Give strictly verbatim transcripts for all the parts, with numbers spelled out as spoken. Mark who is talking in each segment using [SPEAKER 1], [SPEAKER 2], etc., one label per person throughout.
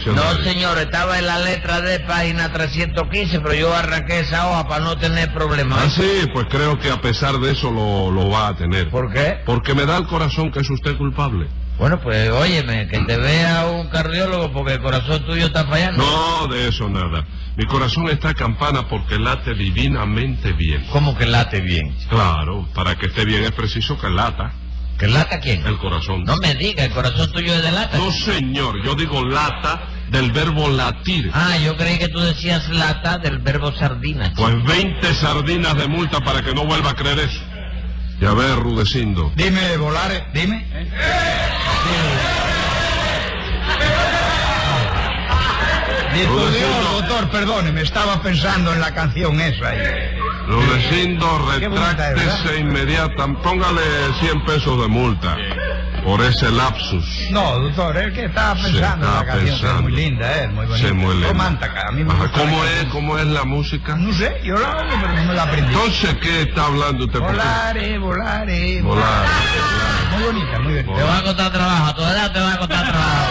[SPEAKER 1] diccionario.
[SPEAKER 2] No, señor, estaba en la letra D, página trescientos quince, pero yo arranqué esa hoja para no tener problemas.
[SPEAKER 1] Ah, sí, pues creo que a pesar de eso lo, lo va a tener.
[SPEAKER 2] ¿Por qué?
[SPEAKER 1] Porque me da el corazón que es usted culpable.
[SPEAKER 2] Bueno, pues óyeme, que te vea un cardiólogo porque el corazón tuyo está fallando.
[SPEAKER 1] No, de eso nada. Mi corazón está campana porque late divinamente bien.
[SPEAKER 2] ¿Cómo que late bien?
[SPEAKER 1] Claro, para que esté bien es preciso que lata.
[SPEAKER 2] ¿Que lata quién?
[SPEAKER 1] El corazón.
[SPEAKER 2] No me diga, el corazón tuyo es de lata.
[SPEAKER 1] No, señor, yo digo lata del verbo latir.
[SPEAKER 2] Ah, yo creí que tú decías lata del verbo sardina.
[SPEAKER 1] Pues veinte sardinas de multa para que no vuelva a creer eso. Y a ver, Rudecindo.
[SPEAKER 3] Dime, Volare, dime. Disculpe, doctor, perdone, me estaba pensando en la canción esa ahí.
[SPEAKER 1] Rudecindo,
[SPEAKER 3] Qué bonita es,
[SPEAKER 1] retráctese
[SPEAKER 3] ¿verdad?
[SPEAKER 1] inmediata. Póngale cien pesos de multa por ese lapsus.
[SPEAKER 3] No, doctor, es que estaba pensando
[SPEAKER 1] Sí,
[SPEAKER 3] en la
[SPEAKER 1] estaba
[SPEAKER 3] canción, que es
[SPEAKER 1] pensando.
[SPEAKER 3] muy linda, es muy bonita.
[SPEAKER 1] Sí, muy linda.
[SPEAKER 3] Romántica, a mí me
[SPEAKER 1] Ajá,
[SPEAKER 3] gusta.
[SPEAKER 1] ¿Cómo
[SPEAKER 3] la
[SPEAKER 1] es,
[SPEAKER 3] canción.
[SPEAKER 1] cómo es la música?
[SPEAKER 3] No sé, yo la oigo, pero no me la aprendí.
[SPEAKER 1] Entonces, ¿qué está hablando usted? ¿Por qué?
[SPEAKER 3] Volare, volare,
[SPEAKER 1] Volar.
[SPEAKER 3] Muy bonita, muy bonita.
[SPEAKER 2] Te va a costar trabajo, a tu edad te va a costar trabajo.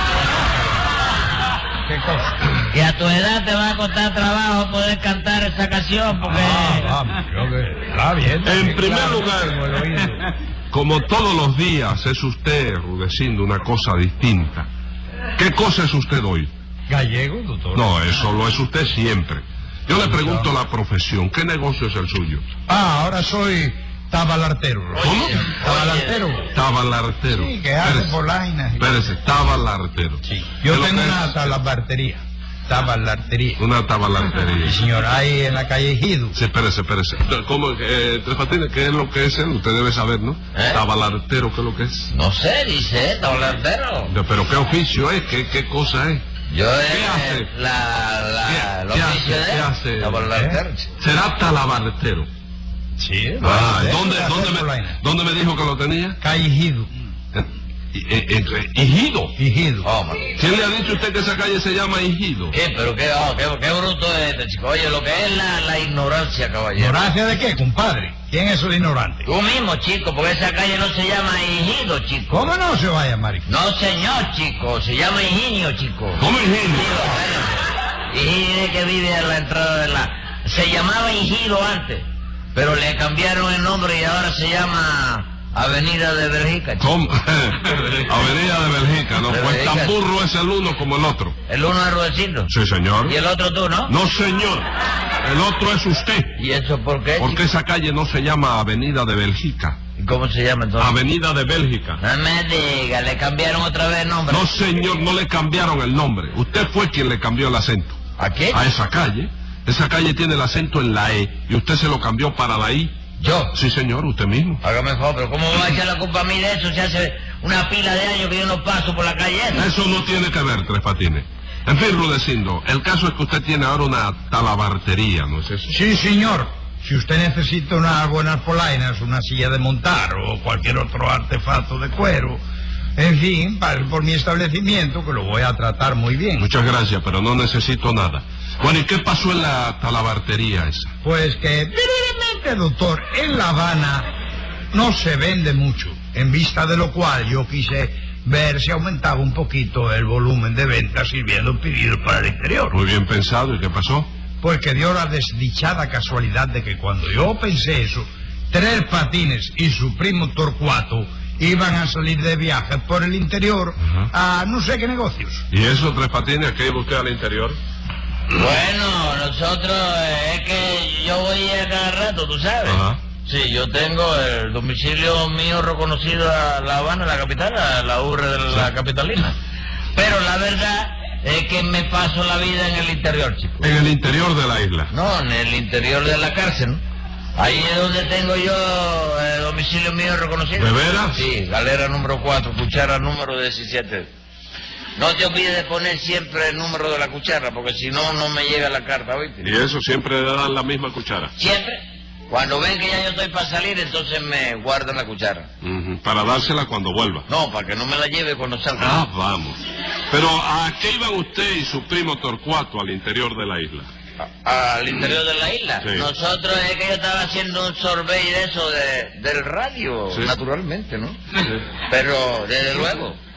[SPEAKER 3] ¿Qué cosa?
[SPEAKER 2] Que a tu edad te va a costar trabajo poder cantar esa canción porque...
[SPEAKER 3] Ah, vamos, creo que está bien.
[SPEAKER 1] En primer
[SPEAKER 3] claro,
[SPEAKER 1] lugar,
[SPEAKER 3] tengo el oído.
[SPEAKER 1] Como todos los días es usted, Rudecindo, una cosa distinta. ¿Qué cosa es usted hoy?
[SPEAKER 3] Gallego, doctor.
[SPEAKER 1] No, eso lo es usted siempre. Yo le pregunto la profesión. ¿Qué negocio es el suyo?
[SPEAKER 3] Ah, ahora soy tabalartero.
[SPEAKER 1] ¿Cómo?
[SPEAKER 3] Tabalartero.
[SPEAKER 1] Tabalartero.
[SPEAKER 3] Sí, que hace
[SPEAKER 1] Espérese,
[SPEAKER 3] polainas. y-
[SPEAKER 1] espérese, tabalartero.
[SPEAKER 3] Sí.
[SPEAKER 1] ¿Qué
[SPEAKER 3] Yo
[SPEAKER 1] es lo
[SPEAKER 3] tengo
[SPEAKER 1] que
[SPEAKER 3] una
[SPEAKER 1] es?
[SPEAKER 3] tabalartería. Tabalartería.
[SPEAKER 1] Una tabalartería.
[SPEAKER 3] Sí, señor, ahí en la calle Ejido.
[SPEAKER 1] Sí, espérese, espérese. ¿Cómo? Eh, Tres Patines, ¿qué es lo que es él? Usted debe saber, ¿no?
[SPEAKER 2] ¿Eh?
[SPEAKER 1] Tabalartero, ¿qué es lo que es?
[SPEAKER 2] No sé, dice, tabalartero.
[SPEAKER 1] Pero ¿qué oficio es? ¿Qué, qué cosa es?
[SPEAKER 2] Yo
[SPEAKER 1] ¿Qué
[SPEAKER 2] eh,
[SPEAKER 1] hace?
[SPEAKER 2] la, la,
[SPEAKER 1] ¿Qué-
[SPEAKER 2] el
[SPEAKER 1] qué
[SPEAKER 2] oficio
[SPEAKER 1] hace?
[SPEAKER 2] de
[SPEAKER 1] ¿Qué hace?
[SPEAKER 2] tabalartero.
[SPEAKER 1] Será talabartero.
[SPEAKER 3] Sí,
[SPEAKER 1] Ah,
[SPEAKER 3] bueno,
[SPEAKER 1] ¿dónde,
[SPEAKER 3] de hacer
[SPEAKER 1] dónde, me,
[SPEAKER 3] polainas.
[SPEAKER 1] ¿dónde me dijo que lo tenía?
[SPEAKER 3] Calle Ejido.
[SPEAKER 1] Eh, eh, Entre Higido.
[SPEAKER 3] Ejido.
[SPEAKER 2] Oh, man.
[SPEAKER 1] ¿Quién le ha dicho a usted que esa calle se llama Higido?
[SPEAKER 2] ¿Qué? Pero qué, oh, qué, qué bruto es este chico. Oye, lo que es la, la ignorancia, caballero.
[SPEAKER 3] ¿Ignorancia de qué, compadre? ¿Quién es el ignorante?
[SPEAKER 2] Tú mismo, chico, porque esa calle no se llama Higido, chico.
[SPEAKER 3] ¿Cómo no se va a llamar?
[SPEAKER 2] No, señor, chico, se llama Higinio, chico.
[SPEAKER 1] ¿Cómo Higido?
[SPEAKER 2] Higido es que vive a la entrada de la... Se llamaba Higido antes, pero le cambiaron el nombre y ahora se llama Avenida de Bélgica, chico.
[SPEAKER 1] ¿Cómo? Avenida de Bélgica, ¿no?
[SPEAKER 2] De
[SPEAKER 1] Pues tan
[SPEAKER 2] Bélgica.
[SPEAKER 1] burro es el uno como el otro.
[SPEAKER 2] El uno es Rudecindo.
[SPEAKER 1] Sí, señor.
[SPEAKER 2] Y el otro tú, ¿no?
[SPEAKER 1] No, señor. El otro es usted.
[SPEAKER 2] ¿Y eso por qué,
[SPEAKER 1] Porque esa calle no se llama Avenida de Bélgica.
[SPEAKER 2] chico? ¿Y cómo se llama entonces?
[SPEAKER 1] Avenida de Bélgica.
[SPEAKER 2] No me diga, le cambiaron otra vez el nombre.
[SPEAKER 1] No, señor, no le cambiaron el nombre. Usted fue quien le cambió el acento.
[SPEAKER 2] ¿A qué?
[SPEAKER 1] A esa calle. Esa calle tiene el acento en la E y usted se lo cambió para la I.
[SPEAKER 2] ¿Yo?
[SPEAKER 1] Sí, señor, usted mismo.
[SPEAKER 2] Hágame favor, pero ¿cómo me va a echar la culpa a mí de eso si hace una pila de años que yo no paso por la calle esa?
[SPEAKER 1] Eso no tiene que ver, Tres Patines. En fin, Rudecindo, el caso es que usted tiene ahora una talabartería, ¿no es eso?
[SPEAKER 3] Sí, señor. Si usted necesita unas buenas polainas, una silla de montar o cualquier otro artefacto de cuero, en fin, pase por mi establecimiento que lo voy a tratar muy bien.
[SPEAKER 1] Muchas gracias, pero no necesito nada. Bueno, ¿y qué pasó en la talabartería esa?
[SPEAKER 3] Pues que, verdaderamente, doctor, en La Habana no se vende mucho, en vista de lo cual yo quise ver si aumentaba un poquito el volumen de ventas sirviendo pedidos para el interior.
[SPEAKER 1] Muy bien pensado, ¿y qué pasó?
[SPEAKER 3] Pues que dio la desdichada casualidad de que cuando yo pensé eso, Tres Patines y su primo Torcuato iban a salir de viaje por el interior
[SPEAKER 1] Ajá.
[SPEAKER 3] a no sé qué negocios.
[SPEAKER 1] ¿Y eso, Tres Patines, qué iba usted al interior?
[SPEAKER 2] Bueno, nosotros, eh, es que yo voy a cada rato, tú sabes.
[SPEAKER 1] Ajá.
[SPEAKER 2] Sí, yo tengo el domicilio mío reconocido a La Habana, la capital, a la urre de la capitalina. Pero la verdad es que me paso la vida en el interior, chico.
[SPEAKER 1] En el interior de la isla.
[SPEAKER 2] No, en el interior de la cárcel, ¿no? Ahí es donde tengo yo el domicilio mío reconocido.
[SPEAKER 1] ¿De veras?
[SPEAKER 2] Sí, galera número cuatro, cuchara número diecisiete. No te olvides de poner siempre el número de la cuchara, porque si no, no me llega la carta, ¿oíste?
[SPEAKER 1] Y eso siempre le dan la misma cuchara.
[SPEAKER 2] Siempre. Cuando ven que ya yo estoy para salir, entonces me guardan la cuchara.
[SPEAKER 1] Ujú, para dársela cuando vuelva.
[SPEAKER 2] No, para que no me la lleve cuando salga.
[SPEAKER 1] Ah, vamos. Pero ¿a qué iban usted y su primo Torcuato al interior de la isla?
[SPEAKER 2] A- al interior de la isla.
[SPEAKER 1] Sí.
[SPEAKER 2] Nosotros es que yo estaba haciendo un survey de eso de, del radio,
[SPEAKER 1] Sí.
[SPEAKER 2] naturalmente, ¿no?
[SPEAKER 1] Sí.
[SPEAKER 2] Pero, desde luego.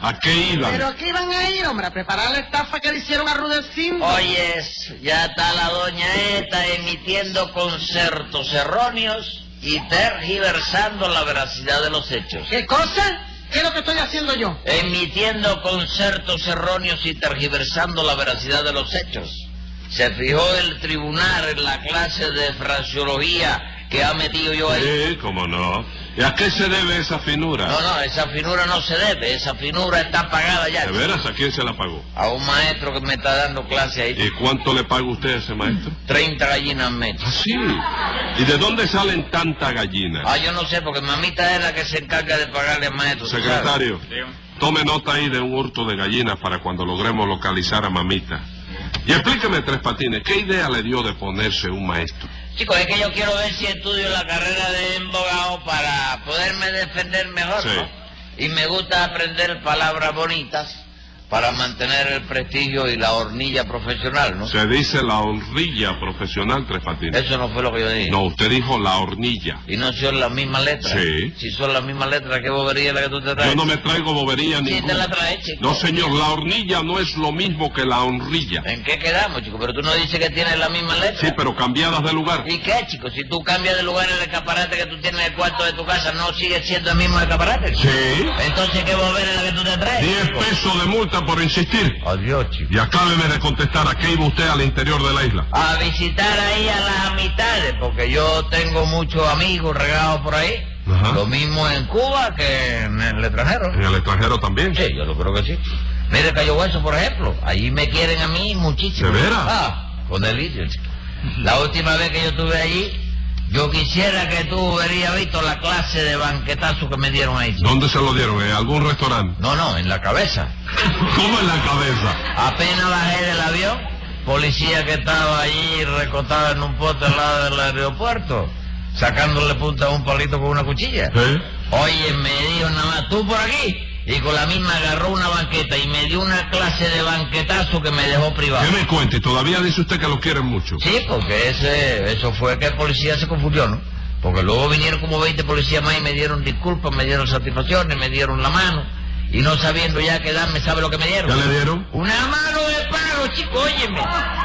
[SPEAKER 1] ¿A qué iban?
[SPEAKER 4] ¿Pero a qué iban a ir, hombre? A preparar la estafa que le hicieron a Rudecindo.
[SPEAKER 2] Oyes, ya está la doña esta emitiendo conceptos erróneos y tergiversando la veracidad de los hechos.
[SPEAKER 4] ¿Qué cosa? ¿Qué es lo que estoy haciendo yo?
[SPEAKER 2] Emitiendo conceptos erróneos y tergiversando la veracidad de los hechos. Se fijó el tribunal en la clase de fraseología que ha metido yo ahí.
[SPEAKER 1] Sí, cómo no. ¿Y a qué se debe esa finura?
[SPEAKER 2] No, no, esa finura no se debe, esa finura está pagada ya.
[SPEAKER 1] ¿De veras? ¿A quién se la pagó?
[SPEAKER 2] A un maestro que me está dando clase ahí.
[SPEAKER 1] ¿Y cuánto le paga usted a ese maestro?
[SPEAKER 2] treinta gallinas al mes.
[SPEAKER 1] ¿Ah, sí? ¿Y de dónde salen tantas gallinas?
[SPEAKER 2] Ah, yo no sé, porque mamita es la que se encarga de pagarle al maestro. ¿tú
[SPEAKER 1] Secretario,
[SPEAKER 2] sabes?
[SPEAKER 1] tome nota ahí de un hurto de gallinas para cuando logremos localizar a mamita. Y explíqueme, Tres Patines, ¿qué idea le dio de ponerse un maestro?
[SPEAKER 2] Chicos, es que yo quiero ver si estudio la carrera de abogado para poderme defender mejor,
[SPEAKER 1] Sí.
[SPEAKER 2] ¿no? Y me gusta aprender palabras bonitas para mantener el prestigio y la hornilla profesional, ¿no?
[SPEAKER 1] Se dice la hornilla profesional, Tres Patines.
[SPEAKER 2] Eso no fue lo que yo dije.
[SPEAKER 1] No, usted dijo la hornilla.
[SPEAKER 2] ¿Y no son las mismas letras?
[SPEAKER 1] Sí.
[SPEAKER 2] Si son las mismas letras, ¿qué bobería es la que tú te traes?
[SPEAKER 1] Yo no me traigo bobería
[SPEAKER 2] Sí,
[SPEAKER 1] ninguna.
[SPEAKER 2] te la traes, chico.
[SPEAKER 1] No, señor, la hornilla no es lo mismo que la honrilla.
[SPEAKER 2] ¿En qué quedamos, chico? Pero tú no dices que tienes la misma letra.
[SPEAKER 1] Sí, pero cambiadas de lugar.
[SPEAKER 2] ¿Y qué, chico? Si tú cambias de lugar el escaparate que tú tienes en el cuarto de tu casa, ¿no sigue siendo el mismo escaparate?
[SPEAKER 1] Sí.
[SPEAKER 2] Entonces, ¿qué bobería es la que tú te traes?
[SPEAKER 1] Diez
[SPEAKER 2] chico?
[SPEAKER 1] pesos de multa por insistir.
[SPEAKER 2] Adiós, chico.
[SPEAKER 1] Y acábeme de contestar, ¿a qué iba usted al interior de la isla?
[SPEAKER 2] A visitar ahí a las amistades, porque yo tengo muchos amigos regados por ahí.
[SPEAKER 1] Ajá.
[SPEAKER 2] Lo mismo en Cuba que en el extranjero.
[SPEAKER 1] ¿En el extranjero también?
[SPEAKER 2] Sí, yo lo creo que sí. Mire, Cayo Hueso, por ejemplo. Allí me quieren a mí muchísimo.
[SPEAKER 1] ¿De veras?
[SPEAKER 2] Ah, con delicia, chico. La última vez que yo estuve allí, yo quisiera que tú hubieras visto la clase de banquetazo que me dieron ahí, chico.
[SPEAKER 1] ¿Dónde se lo dieron? ¿En algún restaurante?
[SPEAKER 2] No, no, en la cabeza.
[SPEAKER 1] ¿Cómo en la cabeza?
[SPEAKER 2] Apenas bajé del avión, policía que estaba allí recotada en un poste al lado del aeropuerto, sacándole punta a un palito con una cuchilla.
[SPEAKER 1] ¿Eh?
[SPEAKER 2] Oye, me dijo nada más, tú por aquí. Y con la misma agarró una banqueta y me dio una clase de banquetazo que me dejó privado.
[SPEAKER 1] ¿Qué me cuenta? Y todavía dice usted que lo quieren mucho.
[SPEAKER 2] Sí, porque ese, eso fue que el policía se confundió, ¿no? Porque luego vinieron como veinte policías más y me dieron disculpas, me dieron satisfacciones, me dieron la mano. Y no sabiendo ya qué darme, ¿sabe lo que me dieron?
[SPEAKER 1] ¿Qué le dieron?
[SPEAKER 2] Una mano de pago, chico, óyeme.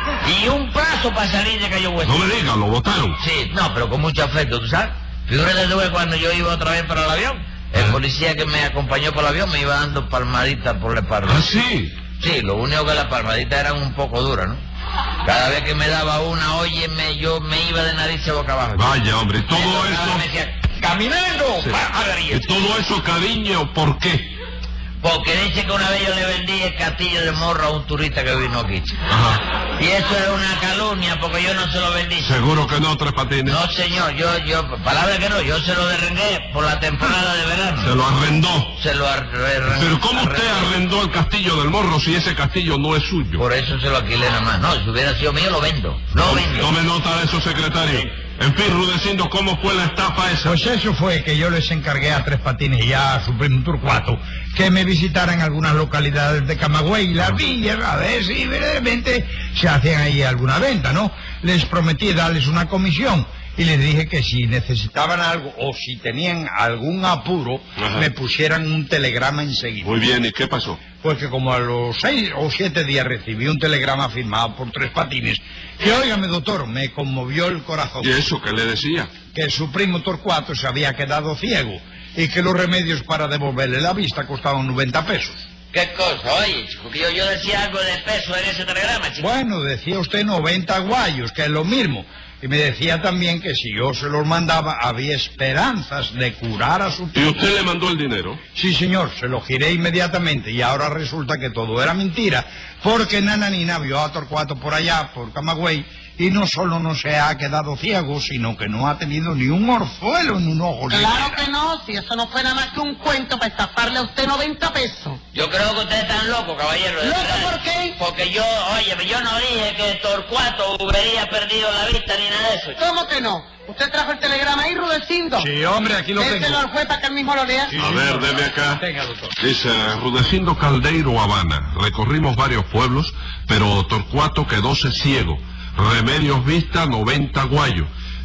[SPEAKER 2] Y un plazo para salir de Cayo Hueso.
[SPEAKER 1] No me diga, lo botaron.
[SPEAKER 2] Sí, no, pero con mucho afecto, ¿tú sabes? Figúrate tú que cuando yo iba otra vez para el avión, el
[SPEAKER 1] Ah.
[SPEAKER 2] policía que me acompañó para el avión me iba dando palmaditas por la espalda.
[SPEAKER 1] ¿Ah, sí?
[SPEAKER 2] Sí, lo único que las palmaditas eran un poco duras, ¿no? Cada vez que me daba una, óyeme, yo me iba de nariz boca abajo.
[SPEAKER 1] Vaya, hombre, y todo
[SPEAKER 2] Me
[SPEAKER 1] eso...
[SPEAKER 2] tocaba, me decía, caminando,
[SPEAKER 1] Sí.
[SPEAKER 2] pagaría.
[SPEAKER 1] ¿Y todo eso, cariño, por qué?
[SPEAKER 2] Porque dice que una vez yo le vendí el castillo de Morro a un turista que vino aquí, chico.
[SPEAKER 1] Ajá.
[SPEAKER 2] Y eso es una calumnia, porque yo no se lo vendí.
[SPEAKER 1] ¿Seguro que no, Tres Patines?
[SPEAKER 2] No, señor, yo, yo, palabra que no, yo se lo derrengué por la temporada de verano.
[SPEAKER 1] Se lo arrendó.
[SPEAKER 2] Se lo arrengué.
[SPEAKER 1] Pero ¿cómo usted arrendó el castillo del Morro si ese castillo no es suyo?
[SPEAKER 2] Por eso se lo alquilé nada más. No, si hubiera sido mío, lo vendo. Lo
[SPEAKER 1] Tome-
[SPEAKER 2] vendo.
[SPEAKER 1] Tome nota de eso, secretario. En fin, Rudecindo, ¿cómo fue la estafa esa?
[SPEAKER 3] Pues eso fue que yo les encargué a Tres Patines y a su primo Torcuato que me visitaran algunas localidades de Camagüey y las villas a ver si verdaderamente se hacían ahí alguna venta, ¿no? Les prometí darles una comisión y les dije que si necesitaban algo o si tenían algún apuro,
[SPEAKER 1] Ajá.
[SPEAKER 3] me pusieran un telegrama enseguida.
[SPEAKER 1] Muy bien, ¿y qué pasó?
[SPEAKER 3] Pues que como a los seis o siete días recibí un telegrama firmado por Tres Patines que, óigame, doctor, me conmovió el corazón.
[SPEAKER 1] ¿Y eso qué le decía?
[SPEAKER 3] Que su primo Torcuato se había quedado ciego y que los remedios para devolverle la vista costaban noventa pesos.
[SPEAKER 2] ¿Qué cosa? Oye, chico, que yo, yo decía algo de peso en ese telegrama, chico.
[SPEAKER 3] Bueno, decía usted noventa guayos, que es lo mismo. Y me decía también que si yo se los mandaba había esperanzas de curar a su
[SPEAKER 1] ¿Y
[SPEAKER 3] tío.
[SPEAKER 1] usted le mandó el dinero?
[SPEAKER 3] Sí, señor, se lo giré inmediatamente y ahora resulta que todo era mentira, porque Nananina vio a Torcuato por allá, por Camagüey, y no solo no se ha quedado ciego, sino que no ha tenido ni un orzuelo en un ojo.
[SPEAKER 4] Claro
[SPEAKER 3] siquiera.
[SPEAKER 4] que no, si eso no fue nada más que un cuento para estafarle a usted noventa pesos.
[SPEAKER 2] Yo creo que ustedes están locos, caballero. de
[SPEAKER 4] ¿Loco
[SPEAKER 2] verdad.
[SPEAKER 4] por qué?
[SPEAKER 2] Porque yo, oye, yo no dije que Torcuato hubiera perdido la vista ni nada de eso, chico.
[SPEAKER 4] ¿Cómo que no? ¿Usted trajo el telegrama ahí, Rudecindo?
[SPEAKER 3] Sí, hombre, aquí lo tengo.
[SPEAKER 4] Déselo al juez para que él mismo lo lea.
[SPEAKER 3] Sí,
[SPEAKER 1] A ver,
[SPEAKER 3] señor.
[SPEAKER 1] deme acá.
[SPEAKER 3] Tenga, doctor.
[SPEAKER 1] Dice, Rudecindo Caldeiro, Habana. Recorrimos varios pueblos, pero Torcuato quedóse ciego. Remedios vista, noventa guayos.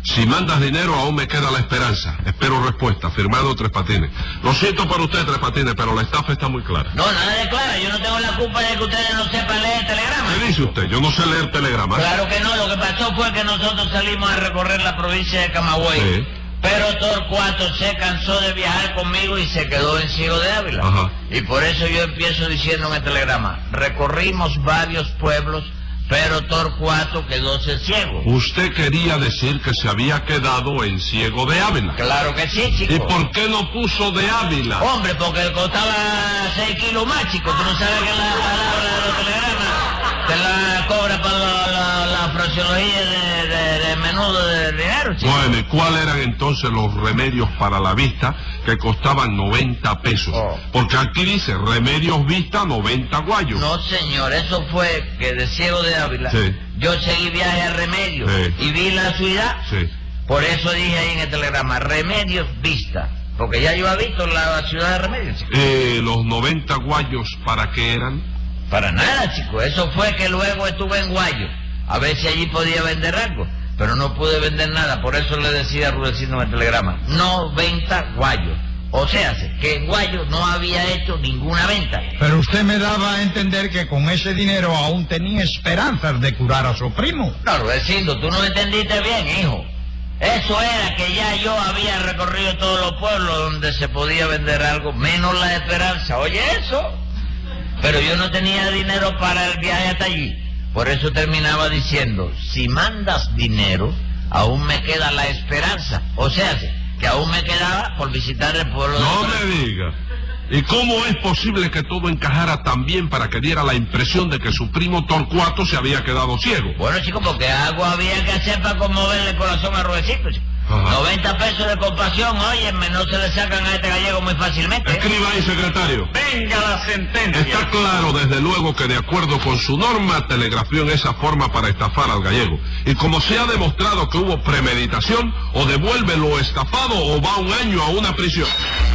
[SPEAKER 1] Si mandas dinero, aún me queda la esperanza. Espero respuesta. Firmado Tres Patines. Lo siento por usted, Tres Patines, pero la estafa está muy clara.
[SPEAKER 2] No, nada de clara. Yo no tengo la culpa de que ustedes no sepan leer telegramas.
[SPEAKER 1] ¿Qué dice usted? Yo no sé leer telegramas.
[SPEAKER 2] Claro que no. Lo que pasó fue que nosotros salimos a recorrer la provincia de Camagüey.
[SPEAKER 1] Sí.
[SPEAKER 2] Pero Torcuato se cansó de viajar conmigo y se quedó en Ciego de Ávila.
[SPEAKER 1] Ajá.
[SPEAKER 2] Y por eso yo empiezo diciendo en el telegrama, recorrimos varios pueblos, pero Torcuato quedóse ciego.
[SPEAKER 1] Usted quería decir que se había quedado en Ciego de Ávila.
[SPEAKER 2] Claro que sí, chico.
[SPEAKER 1] ¿Y por qué no puso de Ávila?
[SPEAKER 2] Hombre, porque costaba seis kilos más, chico. Tú no sabes que la palabra de los telegramas te la cobra para la, la, la fraseología de, de, de menudo de dinero, chico.
[SPEAKER 1] Bueno, ¿y cuáles eran entonces los remedios para la vista que costaban noventa pesos?
[SPEAKER 2] Oh.
[SPEAKER 1] Porque aquí dice remedios vista noventa guayos.
[SPEAKER 2] No, señor, eso fue que de Ciego de Ávila
[SPEAKER 1] Sí.
[SPEAKER 2] yo seguí viaje a Remedios
[SPEAKER 1] Sí.
[SPEAKER 2] y vi la ciudad.
[SPEAKER 1] Sí.
[SPEAKER 2] Por eso dije ahí en el telegrama, Remedios vista. Porque ya yo había visto la ciudad de Remedios, chico.
[SPEAKER 1] Eh, los noventa guayos, ¿para qué eran?
[SPEAKER 2] Para nada, chico. Eso fue que luego estuve en Guayo. A ver si allí podía vender algo. Pero no pude vender nada. Por eso le decía a Rudecindo en el telegrama, noventa guayos. O sea, que en Guayo no había hecho ninguna venta.
[SPEAKER 3] Pero usted me daba a entender que con ese dinero aún tenía esperanzas de curar a su primo.
[SPEAKER 2] No, Rudecindo, tú no entendiste bien, hijo. Eso era que ya yo había recorrido todos los pueblos donde se podía vender algo, menos La Esperanza. Oye, eso. Pero yo no tenía dinero para el viaje hasta allí. Por eso terminaba diciendo, si mandas dinero, aún me queda La Esperanza. O sea, que aún me quedaba por visitar el pueblo de...
[SPEAKER 1] No me diga. ¿Y cómo es posible que todo encajara tan bien para que diera la impresión de que su primo Torcuato se había quedado ciego?
[SPEAKER 2] Bueno, chicos, porque algo había que hacer para conmoverle el corazón a Rudecindo, chico.
[SPEAKER 1] Ajá.
[SPEAKER 2] noventa pesos de compasión, óyeme, no se le sacan a este gallego muy fácilmente.
[SPEAKER 1] Escriba ahí, secretario.
[SPEAKER 2] Venga la sentencia.
[SPEAKER 1] Está claro, desde luego, que de acuerdo con su norma, telegrafió en esa forma para estafar al gallego. Y como se ha demostrado que hubo premeditación, o devuelve lo estafado o va un año a una prisión.